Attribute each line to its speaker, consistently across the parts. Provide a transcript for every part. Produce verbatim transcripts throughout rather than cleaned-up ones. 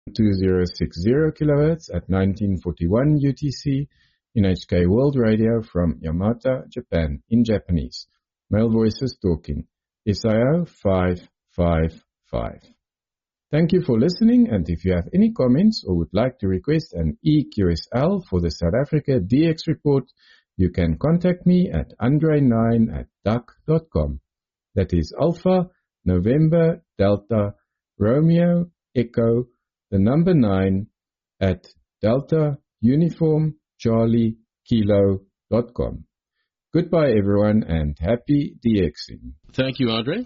Speaker 1: two thousand sixty kilohertz at nineteen forty-one U T C, in H K World Radio from Yamata, Japan, in Japanese. Male voices talking. S I O five five five. Thank you for listening, and if you have any comments or would like to request an E Q S L for the South Africa D X report, you can contact me at andre nine at duck dot com. That is Alpha, November, Delta, Romeo, Echo, the number nine at Delta, Uniform, Charlie, Kilo dot com. Goodbye, everyone, and happy DXing.
Speaker 2: Thank you, Andre.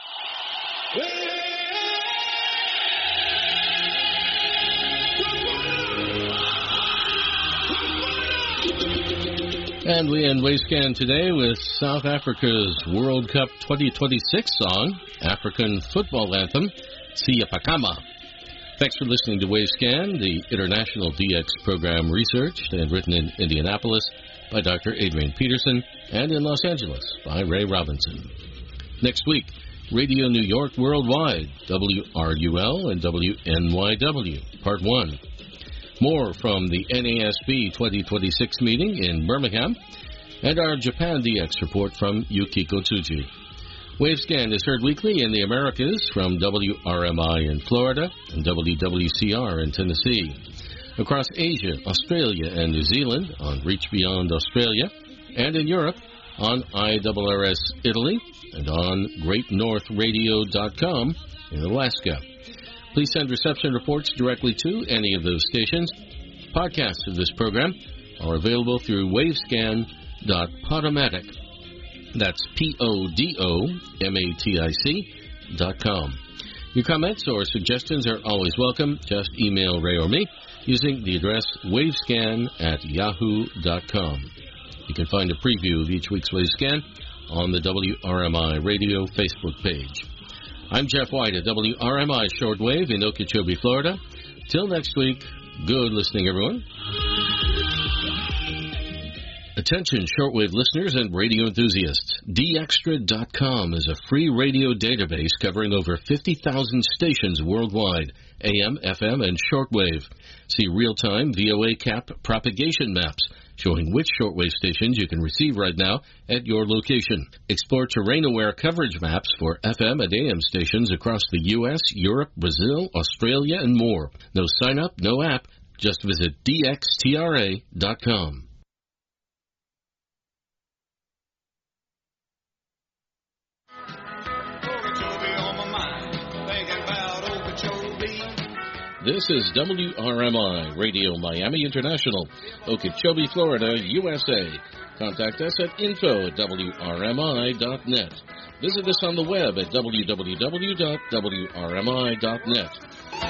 Speaker 2: And we end Wavescan today with South Africa's World Cup twenty twenty-six song, African football anthem, Siyapakama. Thanks for listening to Wavescan, the international D X program researched and written in Indianapolis by Doctor Adrian Peterson and in Los Angeles by Ray Robinson. Next week, Radio New York Worldwide, W R U L and W N Y W, Part one. More from the N A S B twenty twenty-six meeting in Birmingham, and our Japan D X report from Yukiko Tsuji. Wavescan is heard weekly in the Americas from W R M I in Florida and W W C R in Tennessee. Across Asia, Australia, and New Zealand on Reach Beyond Australia, and in Europe on I R R S Italy and on great north radio dot com in Alaska. Please send reception reports directly to any of those stations. Podcasts of this program are available through wavescan dot podomatic. That's P O D O M A T I C dot com. Your comments or suggestions are always welcome. Just email Ray or me using the address wavescan at yahoo dot com. You can find a preview of each week's Wavescan on the W R M I Radio Facebook page. I'm Jeff White at W R M I Shortwave in Okeechobee, Florida. Till next week, good listening, everyone. Attention, shortwave listeners and radio enthusiasts. D Extra dot com is a free radio database covering over fifty thousand stations worldwide, A M, F M, and shortwave. See real-time V O A cap propagation maps showing which shortwave stations you can receive right now at your location. Explore terrain-aware coverage maps for F M and A M stations across the U S, Europe, Brazil, Australia, and more. No sign-up, no app. Just visit D X T R A dot com. This is W R M I Radio Miami International, Okeechobee, Florida, U S A. Contact us at info at W R M I dot net. Visit us on the web at w w w dot w r m i dot net.